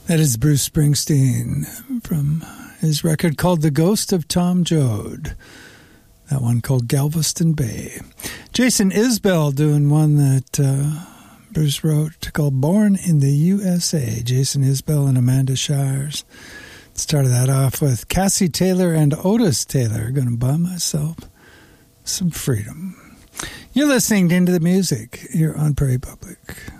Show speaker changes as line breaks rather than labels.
That is Bruce Springsteen from his record called The Ghost of Tom Joad. That one called Galveston Bay. Jason Isbell doing one that Bruce wrote called Born in the USA. Jason Isbell and Amanda Shires. Started that off with Cassie Taylor and Otis Taylor. Gonna buy myself some freedom. You're listening to Into the Music here on Prairie Public.